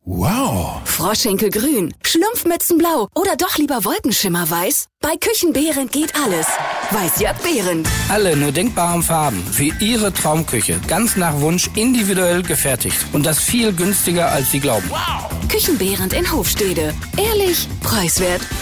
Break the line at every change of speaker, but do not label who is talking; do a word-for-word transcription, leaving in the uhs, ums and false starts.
Wow.
Froschschenkelgrün, Schlumpfmützenblau oder doch lieber Wolkenschimmerweiß? Bei Küchenbehrendt geht alles. Weiß-Jörg Behrendt.
Alle nur denkbaren Farben für Ihre Traumküche. Ganz nach Wunsch individuell gefertigt. Und das viel günstiger, als Sie glauben.
Küchenbehrendt in Hofstede. Ehrlich, preiswert,